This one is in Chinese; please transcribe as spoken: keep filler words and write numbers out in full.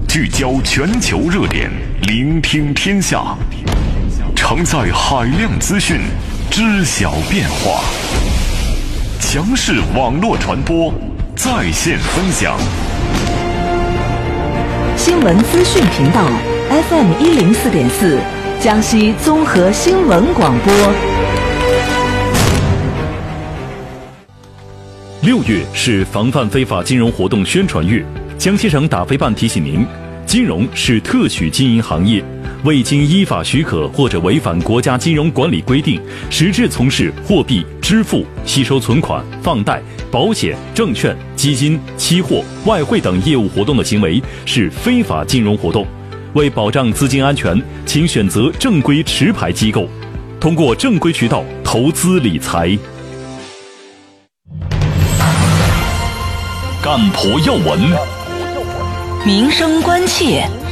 聚焦全球热点，聆听天下，承载海量资讯，知晓变化。强势网络传播，在线分享。 新闻资讯频道 F M 一零四点四，江西综合新闻广播。 六月是防范非法金融活动宣传月，江西省打非办提醒您，金融是特许经营行业，未经依法许可或者违反国家金融管理规定，实质从事货币、支付、吸收存款、放贷、保险、证券、基金、期货、外汇等业务活动的行为是非法金融活动。为保障资金安全，请选择正规持牌机构，通过正规渠道投资理财。 干婆要闻， 民生关切，